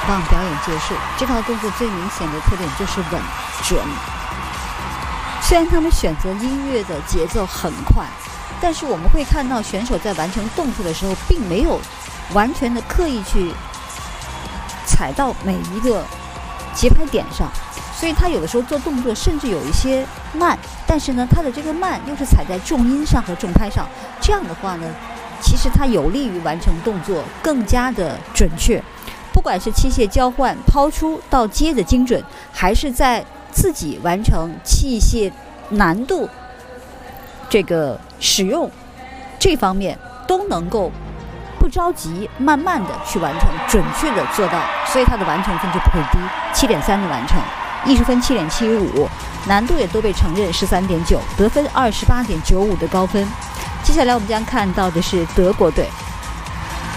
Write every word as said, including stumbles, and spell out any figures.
棒，表演结束。这套动作最明显的特点就是稳准。虽然他们选择音乐的节奏很快，但是我们会看到选手在完成动作的时候并没有完全的刻意去踩到每一个节拍点上，所以他有的时候做动作甚至有一些慢，但是呢他的这个慢又是踩在重音上和重拍上，这样的话呢其实它有利于完成动作更加的准确，不管是器械交换、抛出到接的精准，还是在自己完成器械难度这个使用这方面都能够不着急慢慢的去完成，准确的做到，所以它的完成分就不会低， 七点三 的完成，艺术分 七点七五， 难度也都被承认 十三点九， 得分 二十八点九五 的高分。接下来我们将看到的是德国队，